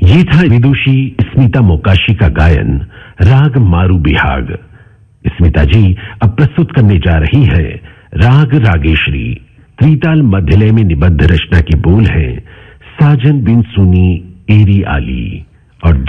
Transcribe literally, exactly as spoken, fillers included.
ये था विदुषी स्मिता मोकाशी का गायन राग मारू बिहाग। स्मिता जी अब प्रस्तुत करने जा रही है राग रागेश्वरी। त्रिताल मध्यलय में निबद्ध रचना के बोल हैं साजन बिन सुनी एरी आली और